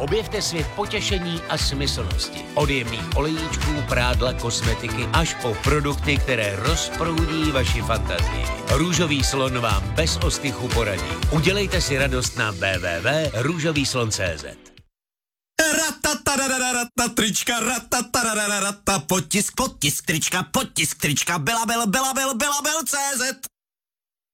Objevte svět potěšení a smyslnosti. Od jemných olejíčků, prádla, kosmetiky až po produkty, které rozproudí vaši fantazii. Růžový slon vám bez ostychu poradí. Udělejte si radost na www.růžovýslon.cz. Trička, potisk, trička, Bela Bel, CZ.